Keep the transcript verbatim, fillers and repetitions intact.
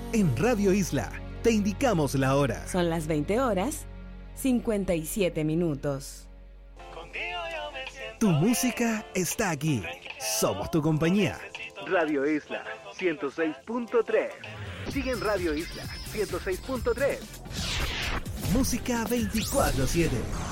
En Radio Isla te indicamos la hora. Son las veinte horas, cincuenta y siete minutos. Tu música está aquí. Somos tu compañía. Radio Isla ciento seis punto tres. Sigue en Radio Isla ciento seis punto tres. Música veinticuatro siete.